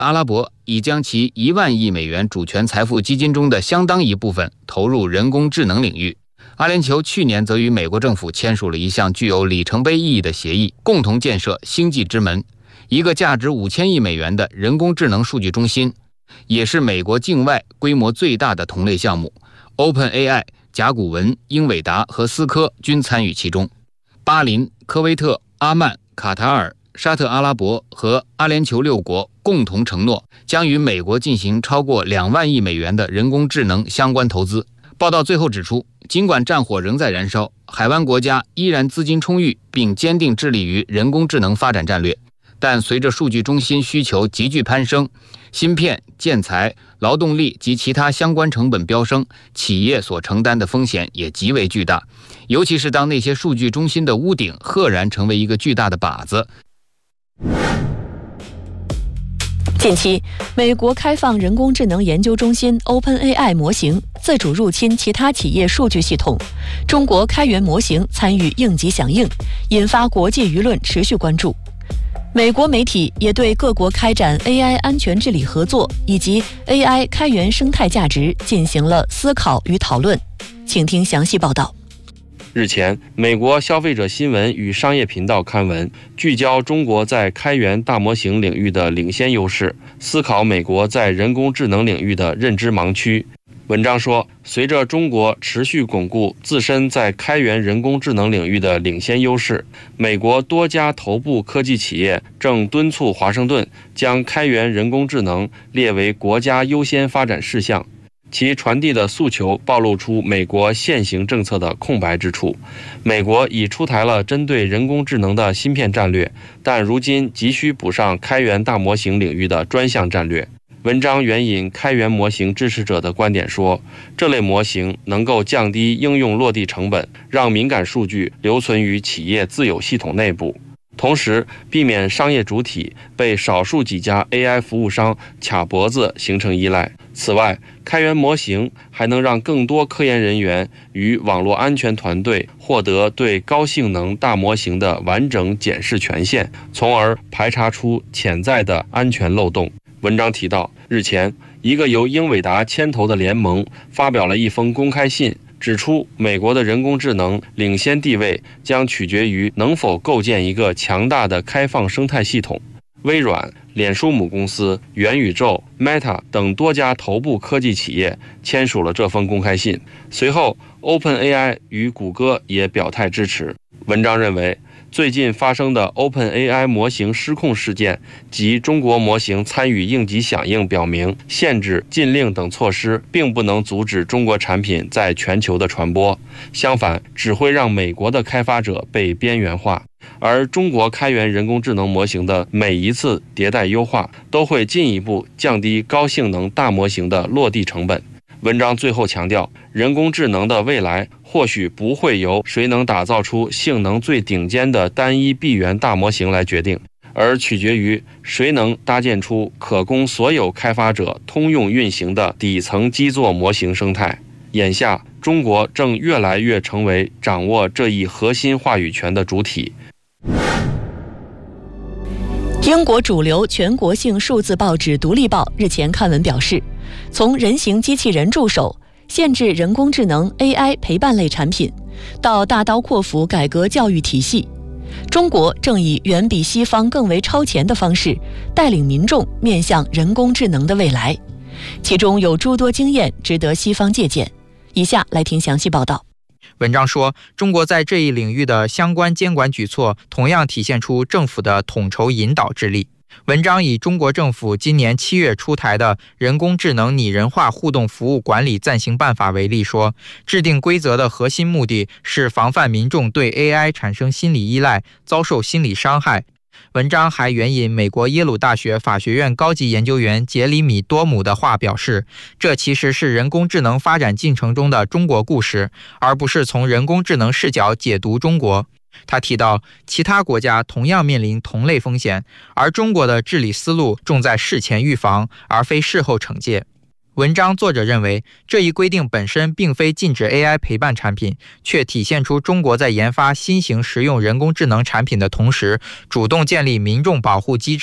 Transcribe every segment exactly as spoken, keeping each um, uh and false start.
阿拉伯已将其一万亿美元主权财富基金中的相当一部分投入人工智能领域。阿联酋去年则与美国政府签署了一项具有里程碑意义的协议，共同建设星际之门，一个价值五千亿美元的人工智能数据中心，也是美国境外规模最大的同类项目。OpenAI、甲骨文、英伟达和思科均参与其中。巴林、科威特、阿曼、卡塔尔、沙特阿拉伯和阿联酋六国共同承诺，将与美国进行超过两万亿美元的人工智能相关投资。报道最后指出，尽管战火仍在燃烧，海湾国家依然资金充裕，并坚定致力于人工智能发展战略。但随着数据中心需求急剧攀升，芯片、建材、劳动力及其他相关成本飙升，企业所承担的风险也极为巨大，尤其是当那些数据中心的屋顶赫然成为一个巨大的靶子。 近期，美国开放人工智能研究中心 OpenAI 模型自主入侵其他企业数据系统，中国开源模型参与应急响应，引发国际舆论持续关注。美国媒体也对各国开展 A I 安全治理合作以及 A I 开源生态价值进行了思考与讨论。请听详细报道。 日前，美国消费者新闻与商业频道刊文，聚焦中国在开源大模型领域的领先优势，思考美国在人工智能领域的认知盲区。文章说，随着中国持续巩固自身在开源人工智能领域的领先优势，美国多家头部科技企业正敦促华盛顿将开源人工智能列为国家优先发展事项。其传递的诉求暴露出美国现行政策的空白之处。美国已出台了针对人工智能的芯片战略，但如今急需补上开源大模型领域的专项战略。文章援引开源模型支持者的观点说，这类模型能够降低应用落地成本，让敏感数据留存于企业自有系统内部，同时避免商业主体被少数几家 A I 服务商卡脖子形成依赖。此外，开源模型还能让更多科研人员与网络安全团队获得对高性能大模型的完整检视权限，从而排查出潜在的安全漏洞。文章提到，日前一个由英伟达牵头的联盟发表了一封公开信，指出美国的人工智能领先地位将取决于能否构建一个强大的开放生态系统。微软、脸书母公司、元宇宙、Meta 等多家头部科技企业签署了这封公开信。随后 OpenAI 与谷歌也表态支持。文章认为，最近发生的 OpenAI 模型失控事件及中国模型参与应急响应表明，限制、禁令等措施并不能阻止中国产品在全球的传播，相反，只会让美国的开发者被边缘化。而中国开源人工智能模型的每一次迭代优化，都会进一步降低高性能大模型的落地成本。文章最后强调，人工智能的未来或许不会由谁能打造出性能最顶尖的单一闭源大模型来决定，而取决于谁能搭建出可供所有开发者通用运行的底层基座模型生态。眼下，中国正越来越成为掌握这一核心话语权的主体。 英国主流全国性数字报纸《独立报》日前刊文表示，从人形机器人助手、限制人工智能 A I 陪伴类产品，到大刀阔斧改革教育体系，中国正以远比西方更为超前的方式，带领民众面向人工智能的未来，其中有诸多经验值得西方借鉴。以下来听详细报道。 文章说，中国在这一领域的相关监管举措同样体现出政府的统筹引导之力。文章以中国政府今年七月出台的人工智能拟人化互动服务管理暂行办法为例说，制定规则的核心目的是防范民众对 A I 产生心理依赖，遭受心理伤害。文章还援引美国耶鲁大学法学院高级研究员杰里米多姆的话表示，这其实是人工智能发展进程中的中国故事，而不是从人工智能视角解读中国。他提到，其他国家同样面临同类风险，而中国的治理思路重在事前预防，而非事后惩戒。文章作者认为，这一规定本身并非禁止 A I 陪伴产品，却体现出中国在研发新型实用人工智能产品的同时，主动建立民众保护机制，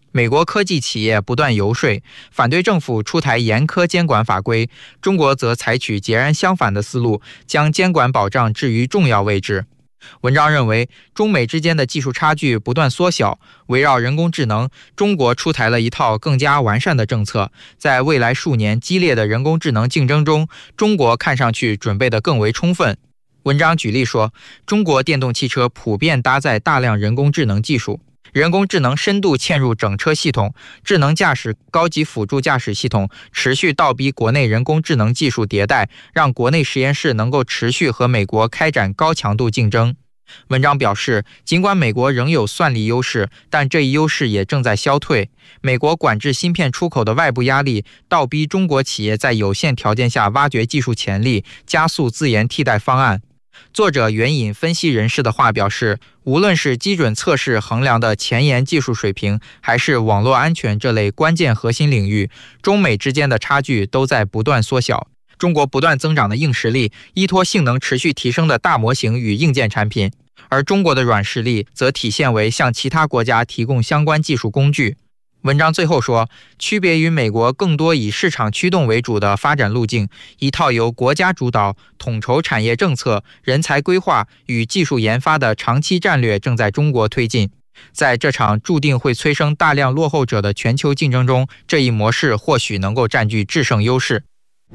美国科技企业不断游说，反对政府出台严苛监管法规，中国则采取截然相反的思路，将监管保障置于重要位置。文章认为，中美之间的技术差距不断缩小，围绕人工智能，中国出台了一套更加完善的政策，在未来数年激烈的人工智能竞争中，中国看上去准备得更为充分。文章举例说，中国电动汽车普遍搭载大量人工智能技术，人工智能深度嵌入整车系统，智能驾驶、高级辅助驾驶系统持续倒逼国内人工智能技术迭代，让国内实验室能够持续和美国开展高强度竞争。文章表示，尽管美国仍有算力优势，但这一优势也正在消退。美国管制芯片出口的外部压力，倒逼中国企业在有限条件下挖掘技术潜力，加速自研替代方案。作者援引分析人士的话表示，无论是基准测试衡量的前沿技术水平，还是网络安全这类关键核心领域，中美之间的差距都在不断缩小。中国不断增长的硬实力，依托性能持续提升的大模型与硬件产品，而中国的软实力则体现为向其他国家提供相关技术工具。文章最后说，区别于美国更多以市场驱动为主的发展路径，一套由国家主导、统筹产业政策、人才规划与技术研发的长期战略正在中国推进。在这场注定会催生大量落后者的全球竞争中，这一模式或许能够占据制胜优势。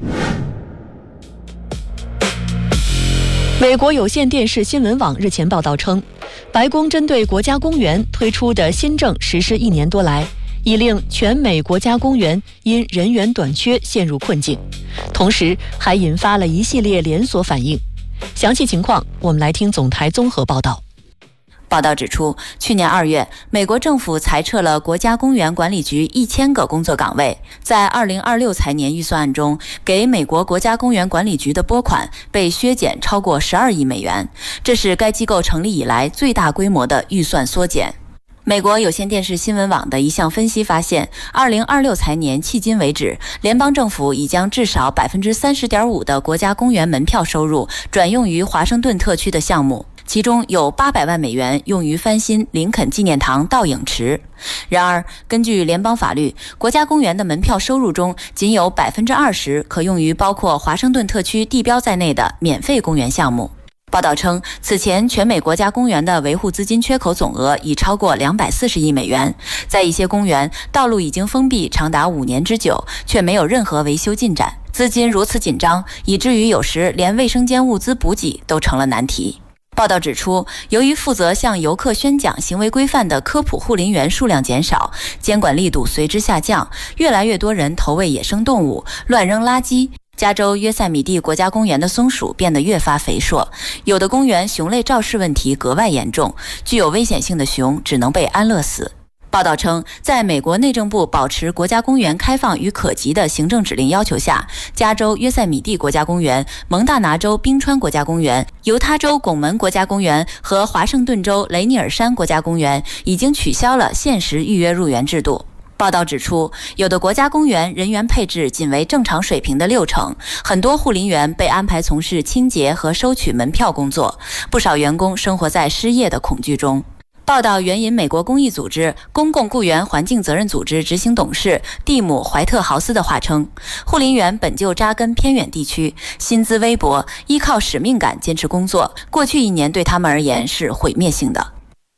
美国有线电视新闻网日前报道称，白宫针对国家公园推出的新政实施一年多来，已令全美国家公园因人员短缺陷入困境，同时还引发了一系列连锁反应。详细情况，我们来听总台综合报道。 报道指出，去年二月，美国政府裁撤了国家公园管理局一千个工作岗位，在二零二六财年预算案中，给美国国家公园管理局的拨款被削减超过十二亿美元，这是该机构成立以来最大规模的预算缩减。美国有线电视新闻网的一项分析发现，二零二六财年迄今为止，联邦政府已将至少 百分之三十点五 的国家公园门票收入转用于华盛顿特区的项目，其中有八百万美元用于翻新林肯纪念堂倒影池。然而，根据联邦法律，国家公园的门票收入中仅有 百分之二十 可用于包括华盛顿特区地标在内的免费公园项目。报道称，此前全美国家公园的维护资金缺口总额已超过两百四十亿美元。在一些公园，道路已经封闭长达五年之久，却没有任何维修进展。资金如此紧张，以至于有时连卫生间物资补给都成了难题。报道指出，由于负责向游客宣讲行为规范的科普护林员数量减少，监管力度随之下降，越来越多人投喂野生动物、乱扔垃圾。加州约塞米蒂国家公园的松鼠变得越发肥硕，有的公园熊类肇事问题格外严重，具有危险性的熊只能被安乐死。报道称，在美国内政部保持国家公园开放与可及的行政指令要求下，加州约塞米蒂国家公园、蒙大拿州冰川国家公园、犹他州拱门国家公园和华盛顿州雷尼尔山国家公园已经取消了限时预约入园制度。报道指出，有的国家公园人员配置仅为正常水平的六成，很多护林员被安排从事清洁和收取门票工作，不少员工生活在失业的恐惧中。报道援引美国公益组织公共雇员环境责任组织执行董事蒂姆·怀特豪斯的话称，护林员本就扎根偏远地区，薪资微薄，依靠使命感坚持工作，过去一年对他们而言是毁灭性的。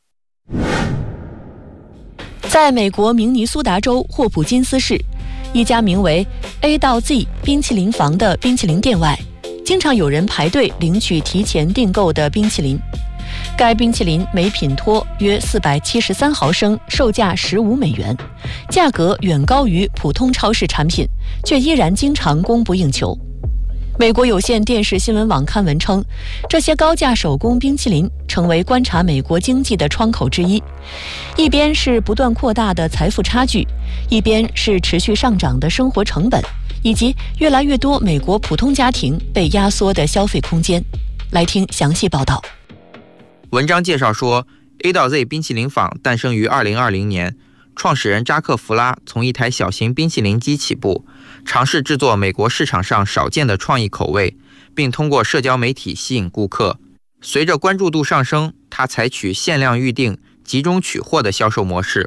在美国明尼苏达州霍普金斯市，一家名为 A 到 Z 冰淇淋房的冰淇淋店外，经常有人排队领取提前订购的冰淇淋。该冰淇淋每品托约四百七十三毫升，售价十五美元，价格远高于普通超市产品，却依然经常供不应求。美国有线电视新闻网刊文称，这些高价手工冰淇淋成为观察美国经济的窗口之一。一边是不断扩大的财富差距，一边是持续上涨的生活成本，以及越来越多美国普通家庭被压缩的消费空间。来听详细报道。 文章介绍说， A 到 Z 冰淇淋坊诞生于二零二零年，创始人扎克·弗拉从一台小型冰淇淋机起步，尝试制作美国市场上少见的创意口味，并通过社交媒体吸引顾客。随着关注度上升，他采取限量预定、集中取货的销售模式。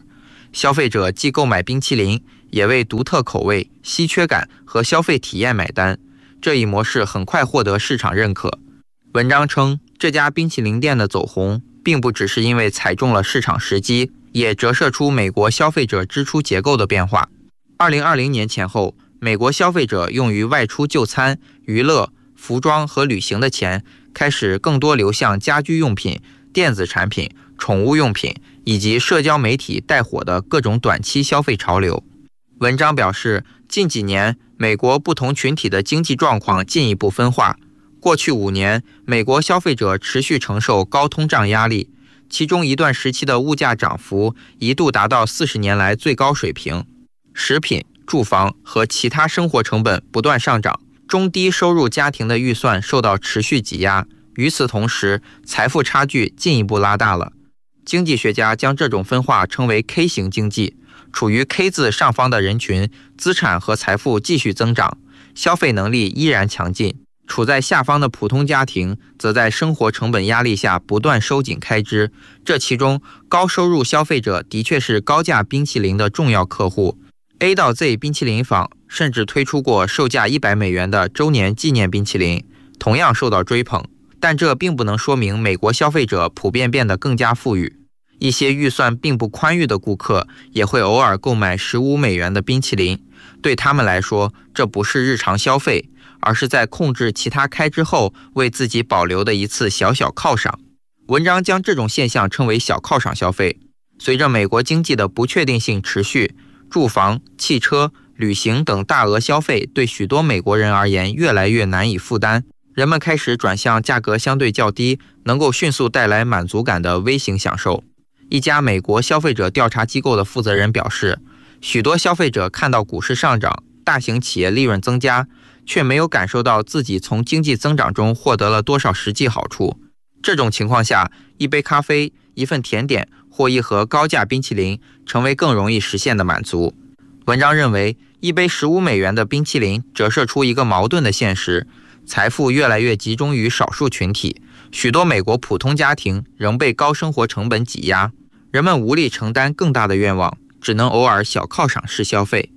消费者既购买冰淇淋，也为独特口味、稀缺感和消费体验买单。这一模式很快获得市场认可。文章称，这家冰淇淋店的走红，并不只是因为踩中了市场时机，也折射出美国消费者支出结构的变化。二零二零年前后，美国消费者用于外出就餐、娱乐、服装和旅行的钱，开始更多流向家居用品、电子产品、宠物用品以及社交媒体带火的各种短期消费潮流。文章表示，近几年美国不同群体的经济状况进一步分化。过去五年，美国消费者持续承受高通胀压力，其中一段时期的物价涨幅一度达到四十年来最高水平。食品、住房和其他生活成本不断上涨，中低收入家庭的预算受到持续挤压。与此同时，财富差距进一步拉大了。经济学家将这种分化称为 K 型经济。处于 K 字上方的人群，资产和财富继续增长，消费能力依然强劲；处在下方的普通家庭，则在生活成本压力下不断收紧开支。这其中，高收入消费者的确是高价冰淇淋的重要客户。A 到 Z 冰淇淋坊甚至推出过售价一百美元的周年纪念冰淇淋，同样受到追捧。但这并不能说明美国消费者普遍变得更加富裕。一些预算并不宽裕的顾客也会偶尔购买十五美元的冰淇淋，对他们来说，这不是日常消费，而是在控制其他开支后为自己保留的一次小小犒赏。文章将这种现象称为小犒赏消费。随着美国经济的不确定性持续，住房、汽车、旅行等大额消费对许多美国人而言越来越难以负担，人们开始转向价格相对较低、能够迅速带来满足感的微型享受。一家美国消费者调查机构的负责人表示，许多消费者看到股市上涨、大型企业利润增加，却没有感受到自己从经济增长中获得了多少实际好处。这种情况下，一杯咖啡、一份甜点或一盒高价冰淇淋成为更容易实现的满足。文章认为，一杯十五美元的冰淇淋折射出一个矛盾的现实：财富越来越集中于少数群体，许多美国普通家庭仍被高生活成本挤压。人们无力承担更大的愿望，只能偶尔小犒赏式消费。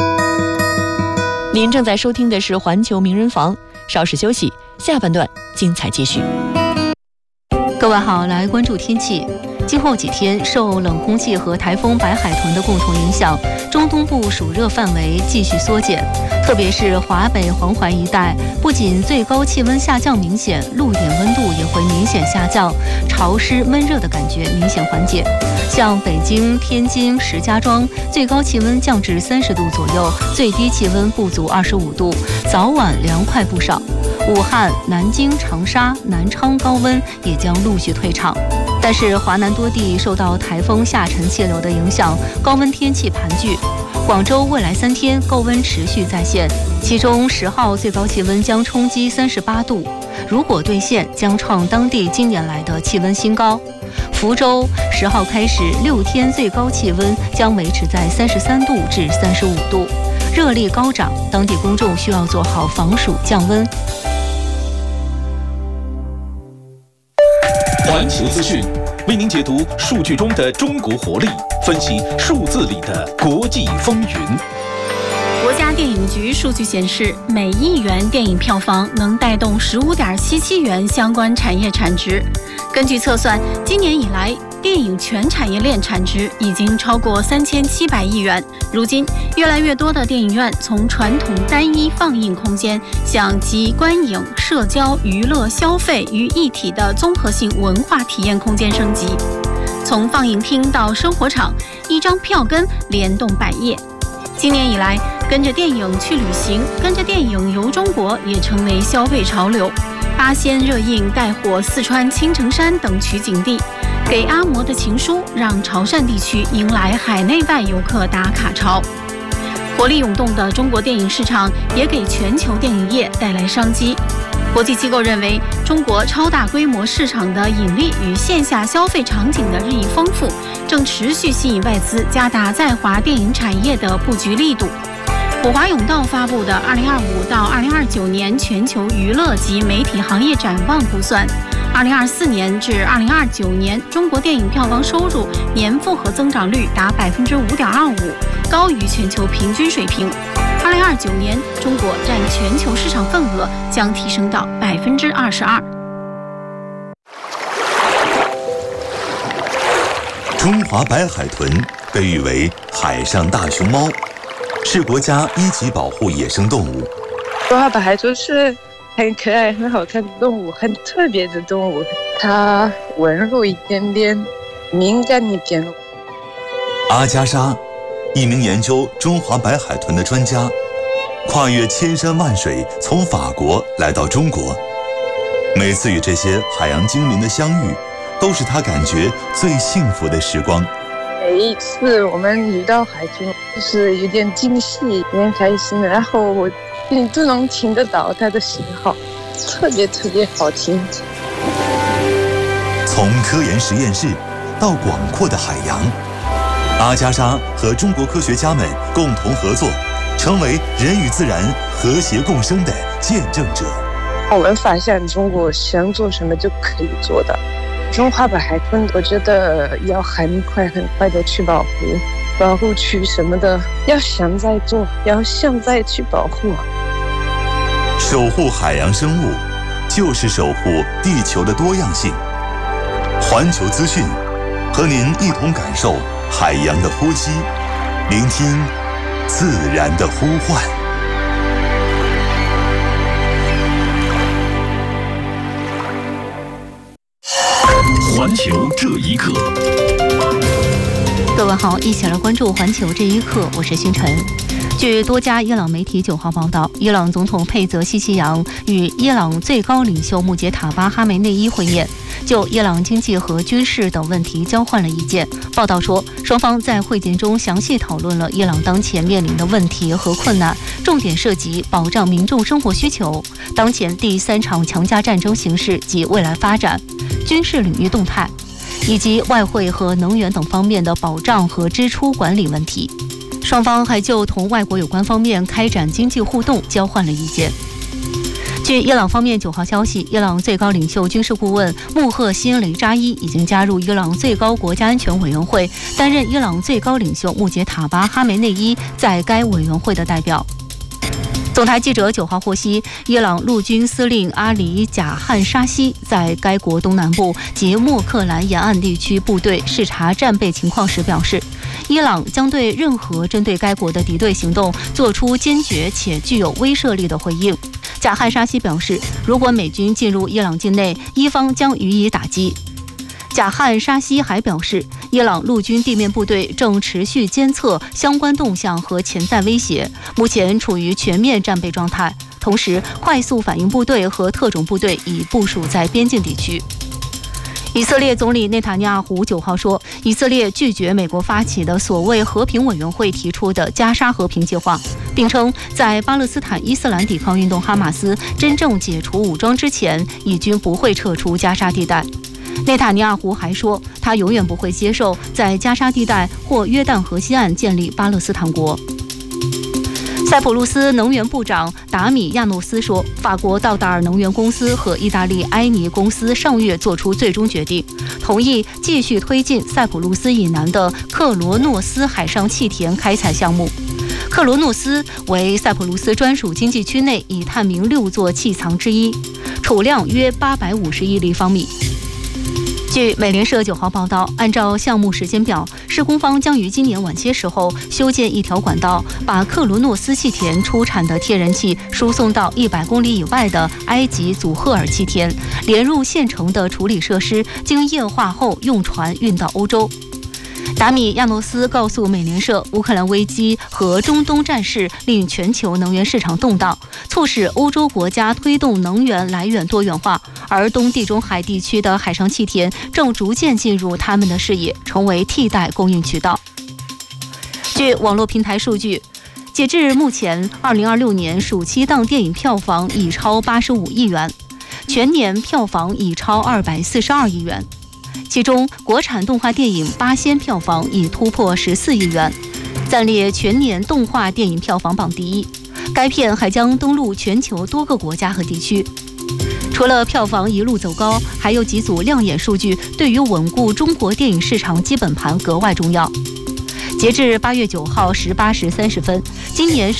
您正在收听的是环球名人房，稍事休息，下半段精彩继续。 各位好，来关注天气。今后几天受冷空气和台风白海豚的共同影响，中东部暑热范围继续缩减，特别是华北黄淮一带，不仅最高气温下降明显，陆点温度也会明显下降，潮湿闷热的感觉明显缓解。像北京、天津、石家庄，最高气温降至三十度左右，最低气温不足二十五度，早晚凉快不少。武汉、南京、长沙、南昌高温也将陆续退场。但是华南多地受到台风下沉气流的影响，高温天气盘踞。广州未来三天高温持续再现，其中十号最高气温将冲击三十八度，如果兑现，将创当地近年来的气温新高。福州十号开始六天最高气温将维持在三十三度至三十五度，热力高涨，当地公众需要做好防暑降温。 环球资讯为您解读数据中的中国活力，分析数字里的国际风云。 国家电影局数据显示，每亿元电影票房能带动十五点七七元相关产业产值。根据测算，今年以来，电影全产业链产值已经超过三千七百亿元。如今，越来越多的电影院从传统单一放映空间向集观影、社交、娱乐、消费于一体的综合性文化体验空间升级。从放映厅到生活场，一张票根联动百业。今年以来，跟着电影去旅行，跟着电影游中国也成为消费潮流。八仙热映带火四川青城山等取景地，给阿嬷的情书让潮汕地区迎来海内外游客打卡潮。活力涌动的中国电影市场也给全球电影业带来商机。国际机构认为，中国超大规模市场的引力与线下消费场景的日益丰富，正持续吸引外资加大在华电影产业的布局力度。普华永道发布的二零二五到二零二九年全球娱乐及媒体行业展望估算， 二零二四年至二零二九年，中国电影票房收入年复合增长率达百分之五点二五，高于全球平均水平。二零二九年，中国占全球市场份额将提升到百分之二十二。 中华白海豚被誉为海上大熊猫，是国家一级保护野生动物。 中华白海豚是很可爱、很好看的动物，很特别的动物。它温柔一点点，敏感一点。 阿加莎，一名研究中华白海豚的专家，跨越千山万水，从法国来到中国。每次与这些海洋精灵的相遇，都是他感觉最幸福的时光。 每一次我们遇到海豚，就是有点惊喜，有点开心，然后我你都能听得到它的信号，特别特别好听。 从科研实验室到广阔的海洋，阿加莎和中国科学家们共同合作，成为人与自然和谐共生的见证者。 我们发现中国想做什么就可以做的。中华白海豚，我觉得要很快很快的去保护，保护区什么的，要现在做，要现在去保护。 守护海洋生物，就是守护地球的多样性。环球资讯，和您一同感受海洋的呼吸，聆听自然的呼唤。 环球这一刻， 各位好，一起来关注环球这一刻，我是星辰。据多家伊朗媒体九号报道，伊朗总统佩泽西奇扬与伊朗最高领袖穆杰塔巴哈梅内伊会面，就伊朗经济和军事等问题交换了意见。报道说，双方在会见中详细讨论了伊朗当前面临的问题和困难，重点涉及保障民众生活需求、当前第三场强加战争形势及未来发展、军事领域动态，以及外汇和能源等方面的保障和支出管理问题。双方还就同外国有关方面开展经济互动交换了意见。据伊朗方面九号消息，伊朗最高领袖军事顾问穆赫辛雷扎伊已经加入伊朗最高国家安全委员会，担任伊朗最高领袖穆杰塔巴哈梅内伊在该委员会的代表。总台记者九号获悉，伊朗陆军司令阿里贾汉沙西在该国东南部及莫克兰沿岸地区部队视察战备情况时表示，伊朗将对任何针对该国的敌对行动做出坚决且具有威慑力的回应。贾汉沙西表示，如果美军进入伊朗境内，伊方将予以打击。贾汉沙西还表示，伊朗陆军地面部队正持续监测相关动向和潜在威胁，目前处于全面战备状态。同时，快速反应部队和特种部队已部署在边境地区。以色列总理内塔尼亚胡九号说，以色列拒绝美国发起的所谓和平委员会提出的加沙和平计划，并称在巴勒斯坦伊斯兰抵抗运动哈马斯真正解除武装之前，以军不会撤出加沙地带。内塔尼亚胡还说，他永远不会接受在加沙地带或约旦河西岸建立巴勒斯坦国。塞浦路斯能源部长达米亚诺斯说，法国道达尔能源公司和意大利埃尼公司上月做出最终决定，同意继续推进塞浦路斯以南的克罗诺斯海上气田开采项目。克罗诺斯为塞浦路斯专属经济区内已探明六座气藏之一，储量约八百五十亿立方米。据美联社九号报道，按照项目时间表，施工方将于今年晚些时候修建一条管道，把克罗诺斯气田出产的天然气输送到一百公里以外的埃及祖赫尔气田，连入现成的处理设施，经液化后用船运到欧洲。达米亚诺斯告诉美联社，乌克兰危机和中东战事令全球能源市场动荡，促使欧洲国家推动能源来源多元化，而东地中海地区的海上气田正逐渐进入他们的视野，成为替代供应渠道。据网络平台数据，截至目前，二零二六年暑期档电影票房已超八十五亿元，全年票房已超二百四十二亿元。其中，国产动画电影《八仙》票房已突破十四亿元，暂列全年动画电影票房榜第一。该片还将登陆全球多个国家和地区。除除了票房一路走高，还有几组亮眼数据对于稳固中国电影市场基本盘格外重要。截至八月九号十八时三十分，今年